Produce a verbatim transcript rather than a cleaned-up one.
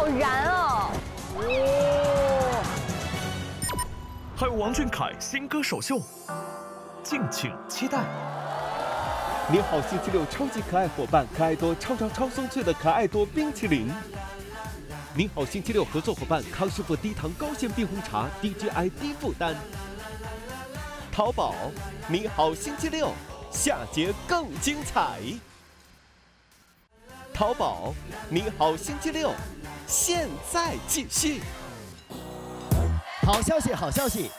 好燃哦！哦， 还有王俊凯新歌首秀，敬请期待。 你好，星期六超级可爱伙伴，可爱多超超超松脆的可爱多冰淇淋。你好，星期六合作伙伴康师傅低糖高纤冰红茶 ，D G I 低负担。淘宝，你好星期六，下节更精彩。淘宝，你好星期六，现在继续。 好消息，好消息！